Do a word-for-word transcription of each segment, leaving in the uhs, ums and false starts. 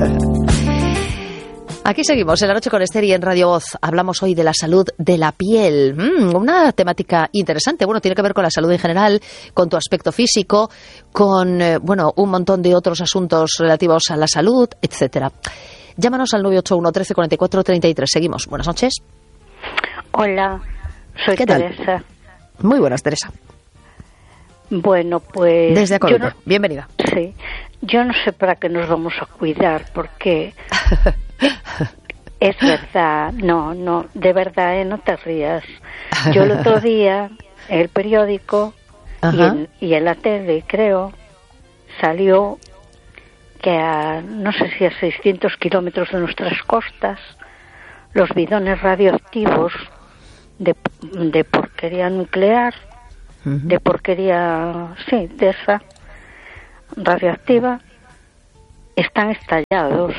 Aquí seguimos en La Noche con Esther y en Radio Voz. Hablamos hoy de la salud de la piel. Mm, una temática interesante. Bueno, tiene que ver con la salud en general, con tu aspecto físico, con eh, bueno, un montón de otros asuntos relativos a la salud, etcétera. Llámanos al nueve ocho uno, trece, cuarenta y cuatro, treinta y tres. Seguimos. Buenas noches. Hola, soy ¿Qué tal? Teresa. Muy buenas, Teresa. Bueno, pues... Desde Acoldo. No, bienvenida. Sí. Yo no sé para qué nos vamos a cuidar, porque... Es verdad, no, no, de verdad, ¿eh? No te rías. Yo el otro día, en el periódico y en, y en la tele, creo, salió que a, no sé si a seiscientos kilómetros de nuestras costas, los bidones radioactivos de, de porquería nuclear, uh-huh. de porquería, sí, de esa radioactiva, están estallados.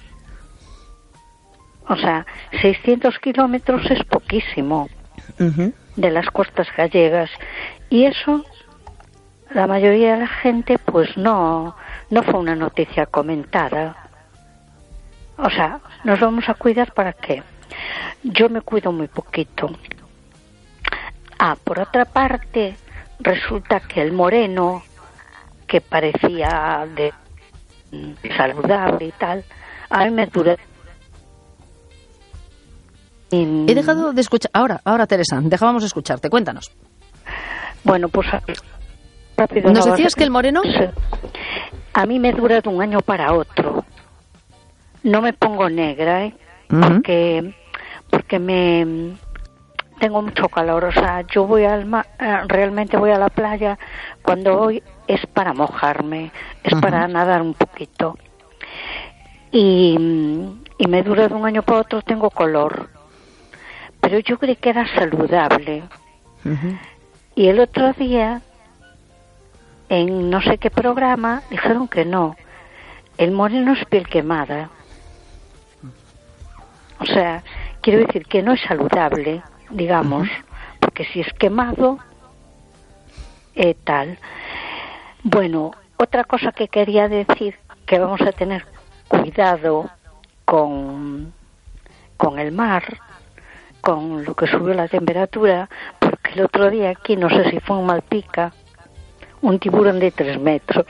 O sea, seiscientos kilómetros es poquísimo uh-huh. de las costas gallegas. Y eso, la mayoría de la gente, pues no, no fue una noticia comentada. O sea, ¿nos vamos a cuidar para qué? Yo me cuido muy poquito. Ah, por otra parte, resulta que el moreno, que parecía de saludable y tal, a mí me dura... He dejado de escuchar. Ahora, ahora Teresa, dejábamos de escucharte. Cuéntanos. Bueno, pues rápido. ¿Nos decías que el moreno? A mí me dura de un año para otro. No me pongo negra, ¿eh? Uh-huh. Porque, porque me tengo mucho calor. O sea, yo voy al ma- realmente voy a la playa. Cuando voy es para mojarme, es uh-huh. para nadar un poquito. Y, y me dura de un año para otro. Tengo color. Pero yo creí que era saludable. Uh-huh. Y el otro día, en no sé qué programa, dijeron que no. El moreno es piel quemada. O sea, quiero decir que no es saludable, digamos, uh-huh. porque si es quemado, eh, tal. Bueno, otra cosa que quería decir, que vamos a tener cuidado con, con el mar, con lo que subió la temperatura, porque el otro día aquí, no sé si fue en Malpica, un tiburón de tres metros,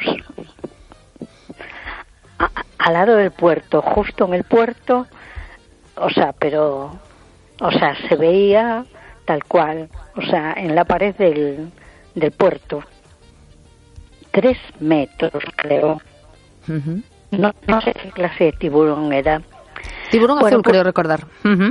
a, al lado del puerto, justo en el puerto, o sea, pero, o sea, se veía tal cual, o sea, en la pared del, del puerto, tres metros, creo. Uh-huh. No, no sé qué clase de tiburón era. Tiburón bueno, azul, pues, creo recordar. Uh-huh.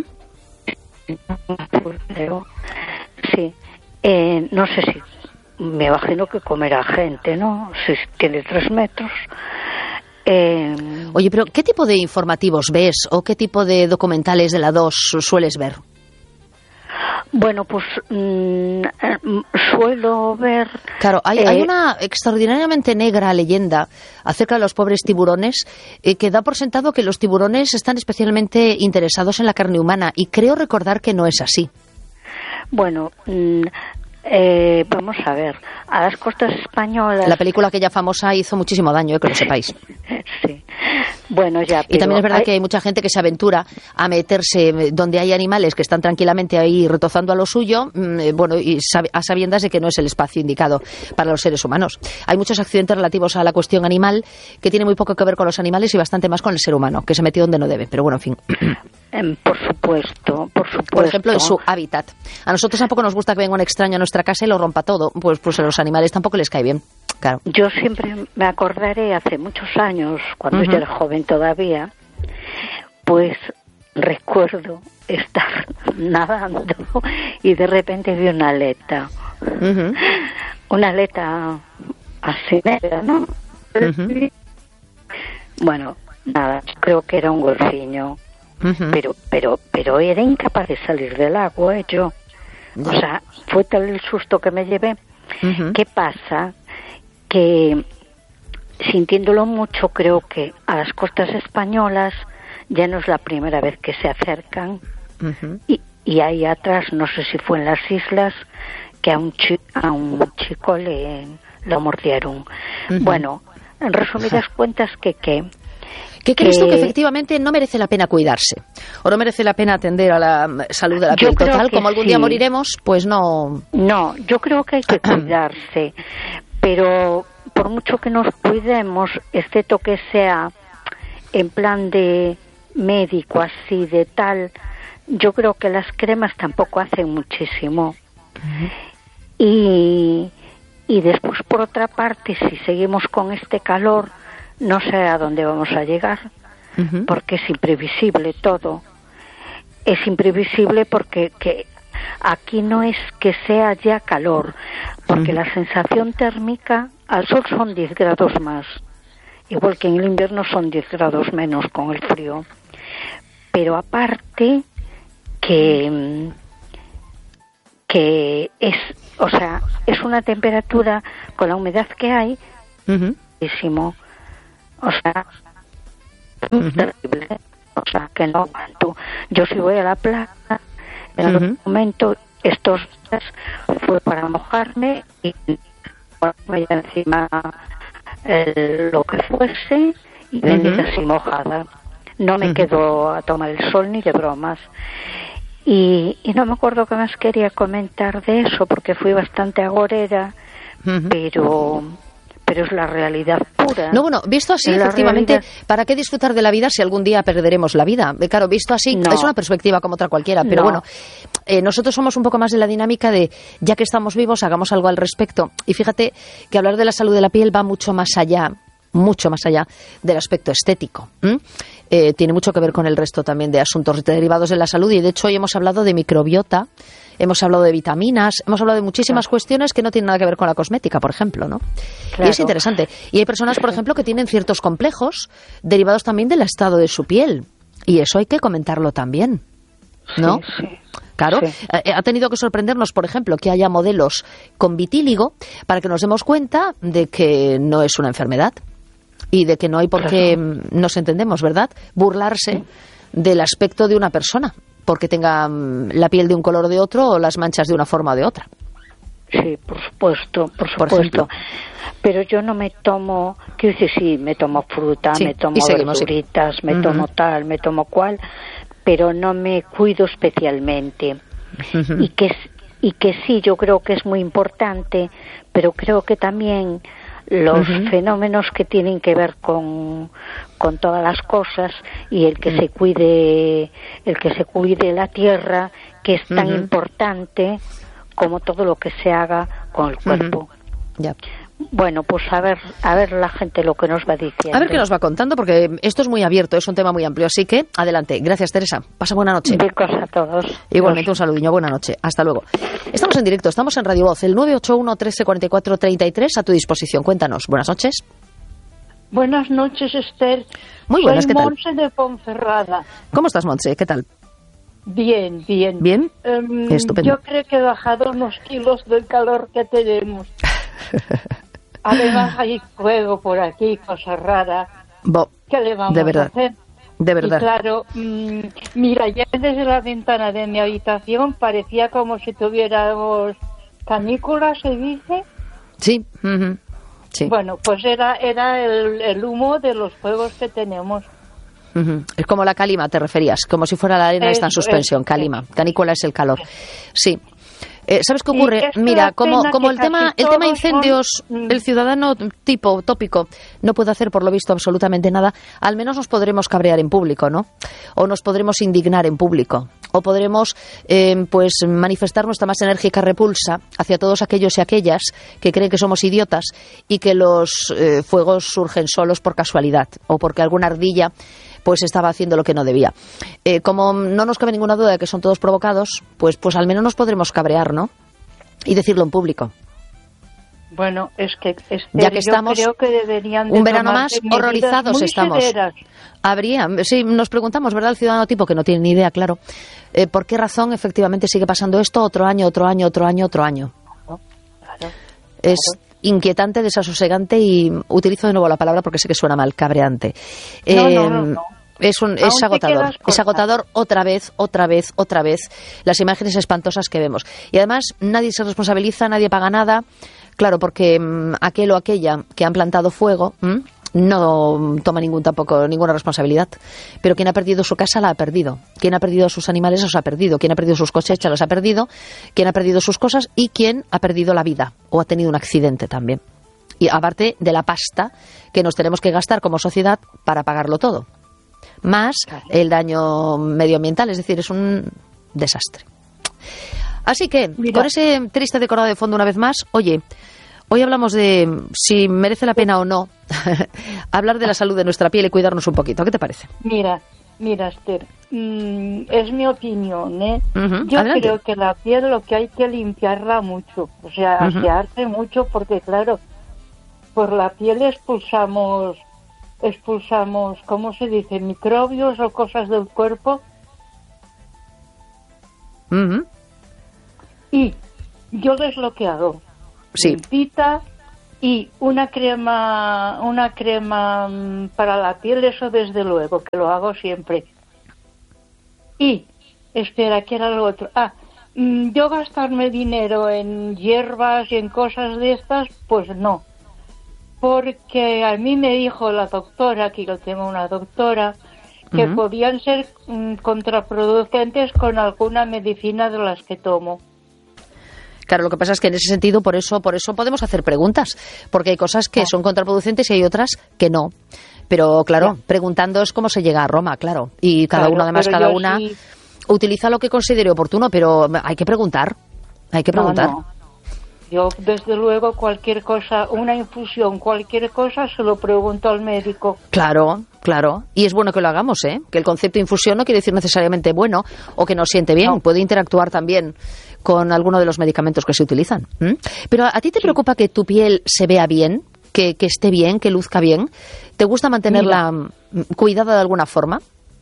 Sí, eh, no sé si, me imagino que comerá gente, ¿no? Si tiene tres metros. Eh, Oye, pero ¿qué tipo de informativos ves o qué tipo de documentales de la dos sueles ver? Bueno, pues mmm, suelo ver... Claro, hay, eh, hay una extraordinariamente negra leyenda acerca de los pobres tiburones eh, que da por sentado que los tiburones están especialmente interesados en la carne humana y creo recordar que no es así. Bueno, mmm, eh, vamos a ver, a las costas españolas... La película aquella famosa hizo muchísimo daño, eh, que lo sepáis. Sí. Bueno, ya, y también es verdad hay... que hay mucha gente que se aventura a meterse donde hay animales que están tranquilamente ahí retozando a lo suyo, mmm, bueno, y sab- a sabiendas de que no es el espacio indicado para los seres humanos. Hay muchos accidentes relativos a la cuestión animal que tiene muy poco que ver con los animales y bastante más con el ser humano, que se metió donde no debe, pero bueno, en fin. Por supuesto, por supuesto. Por ejemplo, en su hábitat. A nosotros tampoco nos gusta que venga un extraño a nuestra casa y lo rompa todo, pues, pues a los animales tampoco les cae bien. Claro. Yo siempre me acordaré hace muchos años, cuando uh-huh. yo era joven todavía, pues recuerdo estar nadando y de repente vi una aleta. Uh-huh. Una aleta así negra, ¿no? Uh-huh. Bueno, nada, creo que era un golfiño. Uh-huh. Pero, pero, pero era incapaz de salir del agua, ¿eh? Yo. O sea, fue tal el susto que me llevé. Uh-huh. ¿Qué pasa? Que sintiéndolo mucho, creo que a las costas españolas ya no es la primera vez que se acercan. Uh-huh. y, y ahí atrás, no sé si fue en las islas, que a un, chi- a un chico le lo mordieron. Uh-huh. Bueno, en resumidas cuentas, que, que ¿Qué crees tú que efectivamente no merece la pena cuidarse? ¿O no merece la pena atender a la salud de la piel? Total, como algún sí. día moriremos, pues no... No, yo creo que hay que cuidarse, pero por mucho que nos cuidemos, excepto que sea en plan de médico, así, de tal, yo creo que las cremas tampoco hacen muchísimo. Uh-huh. Y, y después, por otra parte, si seguimos con este calor, no sé a dónde vamos a llegar, uh-huh. porque es imprevisible todo. Es imprevisible porque que aquí no es que sea ya calor, porque uh-huh. la sensación térmica al sol son diez grados más, igual que en el invierno son diez grados menos con el frío. Pero aparte que que es, o sea, es una temperatura con la humedad que hay, uh-huh. muchísimo. O sea, uh-huh. terrible. O sea, que no aguanto. Yo si voy a la playa, en algún uh-huh. momento, estos días fue para mojarme y ponerme encima el, lo que fuese y venir uh-huh. así mojada. No me uh-huh. quedo a tomar el sol ni de bromas. Y, y no me acuerdo qué más quería comentar de eso, porque fui bastante agorera, uh-huh. pero... pero es la realidad pura. No, bueno, visto así, efectivamente, realidad... ¿para qué disfrutar de la vida si algún día perderemos la vida? Claro, visto así, no. es una perspectiva como otra cualquiera, pero no. bueno, eh, nosotros somos un poco más de la dinámica de, ya que estamos vivos, hagamos algo al respecto. Y fíjate que hablar de la salud de la piel va mucho más allá, mucho más allá del aspecto estético. ¿Mm? Eh, tiene mucho que ver con el resto también de asuntos derivados de la salud, y de hecho hoy hemos hablado de microbiota, hemos hablado de vitaminas, hemos hablado de muchísimas claro. cuestiones que no tienen nada que ver con la cosmética, por ejemplo, ¿no? Claro. Y es interesante. Y hay personas, por ejemplo, que tienen ciertos complejos derivados también del estado de su piel, y eso hay que comentarlo también, ¿no? Sí, sí. Claro, sí. eh, ha tenido que sorprendernos, por ejemplo, que haya modelos con vitíligo para que nos demos cuenta de que no es una enfermedad y de que no hay por qué, claro. nos entendemos, ¿verdad?, burlarse sí. del aspecto de una persona porque tenga la piel de un color o de otro o las manchas de una forma o de otra. Sí, por supuesto, por supuesto. Por Pero yo no me tomo, quiero decir, sí, me tomo fruta, sí, me tomo seguimos, verduritas, sí. me uh-huh. tomo tal, me tomo cual, pero no me cuido especialmente. Uh-huh. Y que y que sí, yo creo que es muy importante, pero creo que también los uh-huh. fenómenos que tienen que ver con, con todas las cosas y el que uh-huh. se cuide el que se cuide la tierra, que es tan uh-huh. importante como todo lo que se haga con el cuerpo. Uh-huh. Ya. Bueno, pues a ver, a ver la gente lo que nos va diciendo. A ver qué nos va contando, porque esto es muy abierto, es un tema muy amplio, así que adelante. Gracias, Teresa. Pasa buena noche. Becos a todos. Igualmente un saludiño, buena noche. Hasta luego. Estamos en directo, estamos en Radio Voz, el nueve ocho uno, trece, cuarenta y cuatro, treinta y tres, a tu disposición. Cuéntanos. Buenas noches. Buenas noches, Esther. Muy buenas, Soy ¿qué tal? Montse de Ponferrada. ¿Cómo estás, Montse? ¿Qué tal? Bien, bien. ¿Bien? Um, Estupendo. Yo creo que he bajado unos kilos del calor que tenemos. Además hay fuego por aquí, cosa rara. Bo, ¿Qué le vamos de verdad, a hacer? De verdad. Y claro, mmm, mira, ya desde la ventana de mi habitación parecía como si tuviéramos canículas, ¿se dice? Sí, uh-huh. sí. Bueno, pues era era el, el humo de los fuegos que tenemos. Uh-huh. Es como la calima, te referías, como si fuera la arena esta en suspensión, es, calima. Es. Canícula es el calor. Sí. Eh, ¿Sabes qué ocurre? Mira, como, como el tema el tema incendios, son... el ciudadano tipo tópico no puede hacer por lo visto absolutamente nada, al menos nos podremos cabrear en público, ¿no? O nos podremos indignar en público, o podremos eh, pues manifestar nuestra más enérgica repulsa hacia todos aquellos y aquellas que creen que somos idiotas y que los eh, fuegos surgen solos por casualidad o porque alguna ardilla pues estaba haciendo lo que no debía. Eh, como no nos cabe ninguna duda de que son todos provocados, pues pues al menos nos podremos cabrear, ¿no? Y decirlo en público. Bueno, es que Esther, ya que estamos, yo creo que deberían de un verano más, horrorizados estamos. Severas. Habría, sí, nos preguntamos, ¿verdad? El ciudadano tipo que no tiene ni idea, claro. Eh, ¿Por qué razón efectivamente sigue pasando esto otro año, otro año, otro año, otro año? Claro, claro, es claro. Inquietante, desasosegante y utilizo de nuevo la palabra porque sé que suena mal, cabreante. No, eh, no, no, no. Es, un, es agotador, es agotador otra vez, otra vez, otra vez, las imágenes espantosas que vemos. Y además nadie se responsabiliza, nadie paga nada, claro, porque mmm, aquel o aquella que han plantado fuego, mmm, no toma ningún tampoco ninguna responsabilidad. Pero quien ha perdido su casa la ha perdido. Quien ha perdido sus animales los ha perdido. Quien ha perdido sus cosechas los ha perdido. Quien ha perdido sus cosas y quien ha perdido la vida o ha tenido un accidente también. Y aparte de la pasta que nos tenemos que gastar como sociedad para pagarlo todo. Más el daño medioambiental, es decir, es un desastre. Así que, Mira. con ese triste decorado de fondo una vez más, oye, hoy hablamos de si merece la pena o no hablar de la salud de nuestra piel y cuidarnos un poquito. ¿Qué te parece? Mira, mira, Esther, mmm, es mi opinión, ¿eh? Uh-huh. Yo Adelante. creo que la piel lo que hay que limpiarla mucho, o sea, uh-huh. asearse mucho, porque claro, por la piel expulsamos, expulsamos, ¿cómo se dice? Microbios o cosas del cuerpo. Uh-huh. Y yo es lo que hago. Sí. Limpita y una crema, una crema para la piel, eso desde luego, que lo hago siempre. Y, espera, ¿qué era lo otro? Ah, yo gastarme dinero en hierbas y en cosas de estas, pues no. Porque a mí me dijo la doctora, que yo tengo una doctora, que uh-huh. podían ser mm, contraproducentes con alguna medicina de las que tomo. Claro, lo que pasa es que en ese sentido, por eso por eso podemos hacer preguntas, porque hay cosas que son contraproducentes y hay otras que no. Pero claro, ya. preguntando es cómo se llega a Roma, claro. Y cada claro, uno, además, cada una sí... utiliza lo que considere oportuno, pero hay que preguntar, hay que preguntar. No, no. Yo, desde luego, cualquier cosa, una infusión, cualquier cosa, se lo pregunto al médico. Claro, claro. Y es bueno que lo hagamos, ¿eh? Que el concepto de infusión no quiere decir necesariamente bueno o que nos siente bien. No. Puede interactuar también con alguno de los medicamentos que se utilizan. ¿Mm? Pero ¿a ti te sí. preocupa que tu piel se vea bien? Que, que esté bien, que luzca bien. ¿Te gusta mantenerla Mira. cuidada de alguna forma?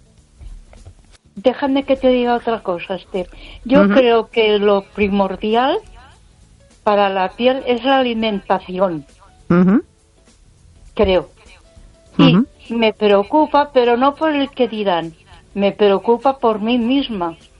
Déjame que te diga otra cosa, Esther. Yo uh-huh. creo que lo primordial para la piel es la alimentación. Uh-huh. Creo. Uh-huh. Y me preocupa, pero no por el que dirán. Me preocupa por mí misma.